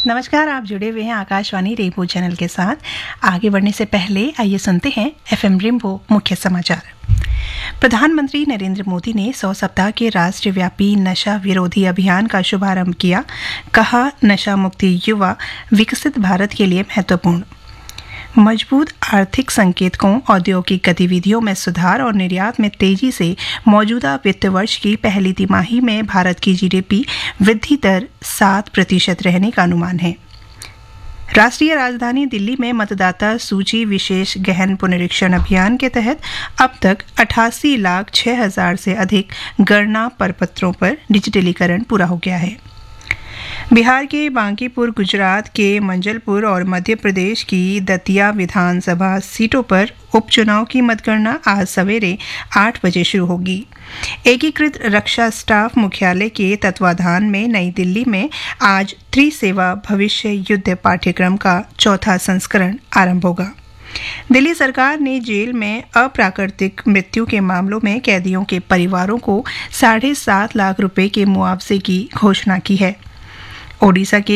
नमस्कार, आप जुड़े हुए हैं आकाशवाणी रेनबो चैनल के साथ। आगे बढ़ने से पहले आइए सुनते हैं एफएम रेनबो मुख्य समाचार। प्रधानमंत्री नरेंद्र मोदी ने 100 सप्ताह के राष्ट्रव्यापी नशा विरोधी अभियान का शुभारंभ किया। कहा, नशा मुक्ति युवा विकसित भारत के लिए महत्वपूर्ण। मजबूत आर्थिक संकेतकों, औद्योगिक गतिविधियों में सुधार और निर्यात में तेजी से मौजूदा वित्त वर्ष की पहली तिमाही में भारत की जीडीपी वृद्धि दर 7% रहने का अनुमान है। राष्ट्रीय राजधानी दिल्ली में मतदाता सूची विशेष गहन पुनरीक्षण अभियान के तहत अब तक 88,06,000 से अधिक गणना प्रपत्रों पर डिजिटलीकरण पूरा हो गया है। बिहार के बांकीपुर, गुजरात के मंजलपुर और मध्य प्रदेश की दतिया विधानसभा सीटों पर उपचुनाव की मतगणना आज सवेरे 8 बजे शुरू होगी। एकीकृत रक्षा स्टाफ मुख्यालय के तत्वाधान में नई दिल्ली में आज त्रिसेवा भविष्य युद्ध पाठ्यक्रम का 4था संस्करण आरंभ होगा। दिल्ली सरकार ने जेल में अप्राकृतिक मृत्यु के मामलों में कैदियों के परिवारों को 7.5 लाख रुपए के मुआवजे की घोषणा की है। ओडिशा के